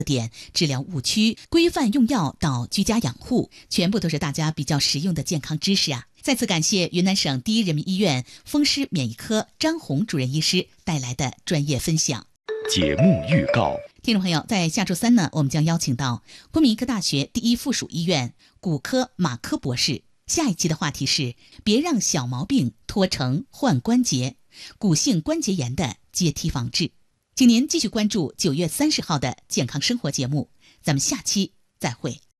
点、治疗误区、规范用药到居家养护，全部都是大家比较实用的健康知识啊！再次感谢云南省第一人民医院风湿免疫科张红主任医师带来的专业分享。 节目预告， 听众朋友，在下周三呢，我们将邀请到昆明医科大学第一附属医院骨科马科博士。下一期的话题是：别让小毛病拖成患关节，骨性关节炎的阶梯防治。请您继续关注9月30号的健康生活节目，咱们下期再会。